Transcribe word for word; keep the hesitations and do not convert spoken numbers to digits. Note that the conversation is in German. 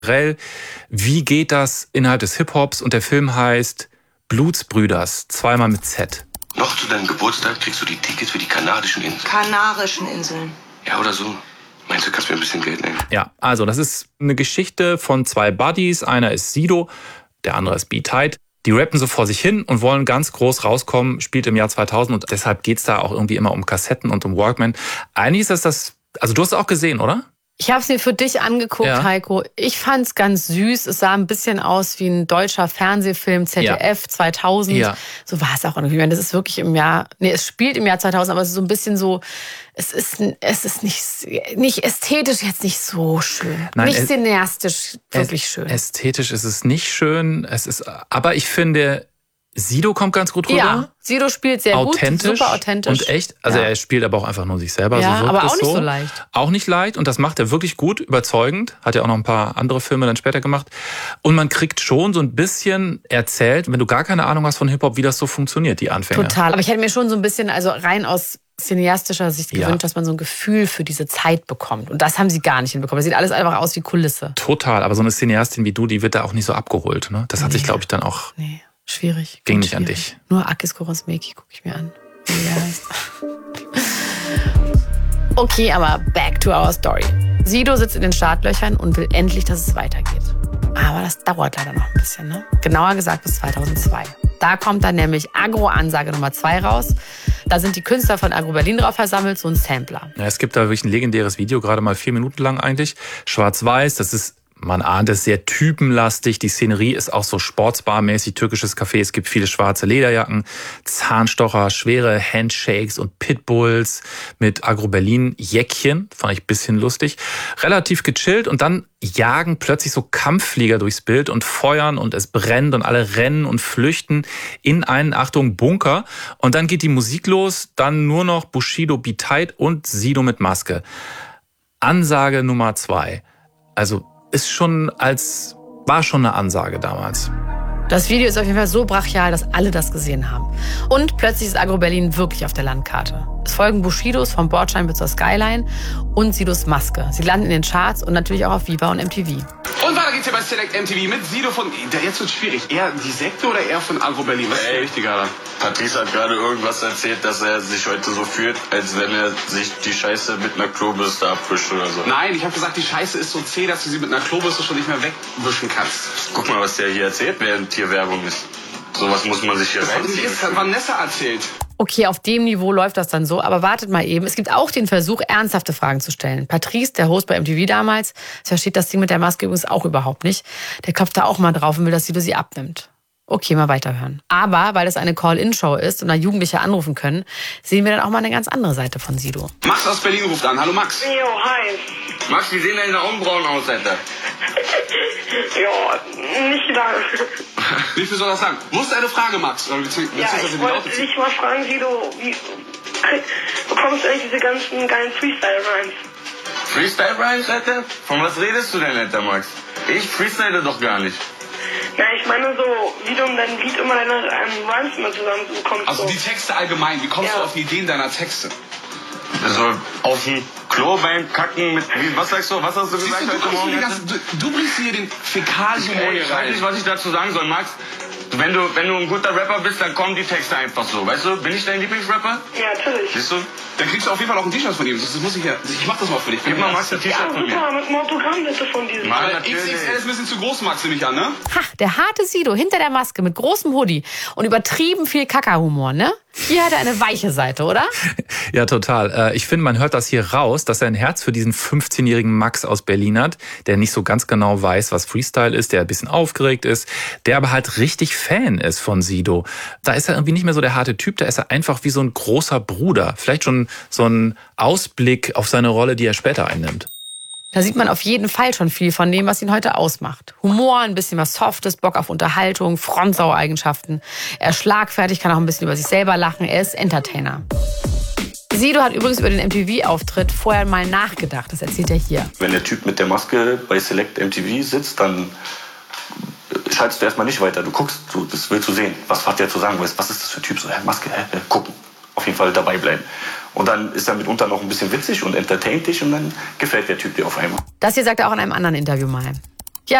Generell, wie geht das innerhalb des Hip-Hops? Und der Film heißt Blutsbrüders, zweimal mit Z. Noch zu deinem Geburtstag kriegst du die Tickets für die Kanarischen Inseln. Kanarischen Inseln. Ja, oder so. Meinst du, kannst mir ein bisschen Geld nehmen? Ja, also das ist eine Geschichte von zwei Buddies. Einer ist Sido, der andere ist B-Tight. Die rappen so vor sich hin und wollen ganz groß rauskommen, spielt im Jahr zweitausend. Und deshalb geht's da auch irgendwie immer um Kassetten und um Walkman. Eigentlich ist das das, also du hast es auch gesehen, oder? Ich habe es mir für dich angeguckt, ja. Heiko. Ich fand es ganz süß. Es sah ein bisschen aus wie ein deutscher Fernsehfilm, Z D F ja. zweitausend. Ja. So war es auch irgendwie. Ich meine, das ist wirklich im Jahr, nee, es spielt im Jahr zweitausend, aber es ist so ein bisschen so, es ist, es ist nicht, nicht ästhetisch jetzt nicht so schön. Nein, nicht cineastisch wirklich schön. Ästhetisch ist es nicht schön. Es ist, aber ich finde, Sido kommt ganz gut rüber. Ja, Sido spielt sehr authentisch gut, super authentisch. Und echt, also ja. er spielt aber auch einfach nur sich selber. Ja, so aber auch nicht so. so leicht. Auch nicht leicht und das macht er wirklich gut, überzeugend. Hat ja auch noch ein paar andere Filme dann später gemacht. Und man kriegt schon so ein bisschen erzählt, wenn du gar keine Ahnung hast von Hip-Hop, wie das so funktioniert, die Anfänge. Total, aber ich hätte mir schon so ein bisschen, also rein aus cineastischer Sicht gewünscht, ja. dass man so ein Gefühl für diese Zeit bekommt. Und das haben sie gar nicht hinbekommen. Das sieht alles einfach aus wie Kulisse. Total, aber so eine Cineastin wie du, die wird da auch nicht so abgeholt. Ne? Das nee. hat sich, glaube ich, dann auch... Nee. Schwierig. Ging nicht schwierig. an dich. Nur Akis Korosmeki gucke ich mir an. Wie der heißt. Okay, aber back to our story. Sido sitzt in den Startlöchern und will endlich, dass es weitergeht. Aber das dauert leider noch ein bisschen, ne? Genauer gesagt bis zweitausendzwei. Da kommt dann nämlich Agro-Ansage Nummer zwei raus. Da sind die Künstler von Agro Berlin drauf versammelt, so ein Sampler. Ja, es gibt da wirklich ein legendäres Video, gerade mal vier Minuten lang eigentlich. Schwarz-Weiß, das ist... Man ahnt es, sehr typenlastig. Die Szenerie ist auch so sportsbarmäßig, türkisches Café. Es gibt viele schwarze Lederjacken, Zahnstocher, schwere Handshakes und Pitbulls mit Agro Berlin Jäckchen. Fand ich ein bisschen lustig. Relativ gechillt und dann jagen plötzlich so Kampfflieger durchs Bild und feuern und es brennt und alle rennen und flüchten in einen, Achtung, Bunker. Und dann geht die Musik los, dann nur noch Bushido, B-Tight und Sido mit Maske. Ansage Nummer zwei. Also ist schon als, war schon eine Ansage damals. Das Video ist auf jeden Fall so brachial, dass alle das gesehen haben. Und plötzlich ist Agro Berlin wirklich auf der Landkarte. Es folgen Bushidos vom Bordstein bis zur Skyline und Sidos Maske. Sie landen in den Charts und natürlich auch auf Viva und M T V. Und weiter geht's hier bei Select M T V mit Sido von... Jetzt wird's schwierig. Eher die Sekte oder eher von Agro Berlin? Was ist der Richtige? Patrice hat gerade irgendwas erzählt, dass er sich heute so fühlt, als wenn er sich die Scheiße mit einer Klobürste abwischt oder so. Nein, ich habe gesagt, die Scheiße ist so zäh, dass du sie mit einer Klobürste schon nicht mehr wegwischen kannst. Guck mal, was der hier erzählt, während hier Werbung ist. Sowas muss man sich hier reinziehen. Das hat Vanessa erzählt. Okay, auf dem Niveau läuft das dann so. Aber wartet mal eben. Es gibt auch den Versuch, ernsthafte Fragen zu stellen. Patrice, der Host bei M T V damals, versteht das Ding mit der Maske übrigens auch überhaupt nicht. Der klopft da auch mal drauf und will, dass Sido sie abnimmt. Okay, mal weiterhören. Aber weil es eine Call-In-Show ist und da Jugendliche anrufen können, sehen wir dann auch mal eine ganz andere Seite von Sido. Max aus Berlin ruft an. Hallo Max. Jo, hi. Max, wie sehen deine Augenbrauen aus, Alter? Ja, nicht lang. Wie viel soll das sagen? Wo ist deine Frage, Max? Oder willst du, willst ja, du, ich wollte dich mal fragen, Sido, wie bekommst du eigentlich diese ganzen geilen Freestyle-Rhymes? Freestyle-Rhymes, Alter? Von was redest du denn, Alter, Max? Ich freestyle doch gar nicht. Ja, ich meine so, wie du in deinem Lied immer deine ähm, Rhymes immer zusammen bekommst. Also so. Die Texte allgemein, wie kommst ja. du auf die Ideen deiner Texte? Also auf dem Klo beim Kacken mit, was sagst du, was hast du gesagt du, heute Morgen? Ganzen, du, du bringst hier den Fäkalhumor hier Ich weiß nicht, was ich dazu sagen soll, Max. Wenn du, wenn du ein guter Rapper bist, dann kommen die Texte einfach so, weißt du? Bin ich dein Lieblingsrapper? Ja, natürlich. Siehst du? Dann kriegst du auf jeden Fall auch ein T-Shirt von ihm. Das, das muss ich ja, ich mach das mal für dich. Gib mal Max ein T-Shirt ja, von mir. super, mit einem Autogramm bitte von diesem. Mann, X X L ist ein bisschen zu groß, Max, nehme ich an, ne? Ha, der harte Sido hinter der Maske mit großem Hoodie und übertrieben viel Kackerhumor, ne? Hier hat er eine weiche Seite, oder? Ja, total. Ich finde, man hört das hier raus, dass er ein Herz für diesen fünfzehnjährigen Max aus Berlin hat, der nicht so ganz genau weiß, was Freestyle ist, der ein bisschen aufgeregt ist, der aber halt richtig Fan ist von Sido. Da ist er irgendwie nicht mehr so der harte Typ, da ist er einfach wie so ein großer Bruder. Vielleicht schon so ein Ausblick auf seine Rolle, die er später einnimmt. Da sieht man auf jeden Fall schon viel von dem, was ihn heute ausmacht. Humor, ein bisschen was Softes, Bock auf Unterhaltung, Frontsau-Eigenschaften. Er ist schlagfertig, kann auch ein bisschen über sich selber lachen. Er ist Entertainer. Sido hat übrigens über den M T V-Auftritt vorher mal nachgedacht. Das erzählt er hier. Wenn der Typ mit der Maske bei Select M T V sitzt, dann schaltest du erstmal nicht weiter. Du guckst, du, das willst du sehen. Was hat der zu sagen? Was ist das für ein Typ? So, hä, Maske, hä, hä, gucken. Auf jeden Fall dabei bleiben. Und dann ist er mitunter noch ein bisschen witzig und entertaint dich und dann gefällt der Typ dir auf einmal. Das hier sagt er auch in einem anderen Interview mal.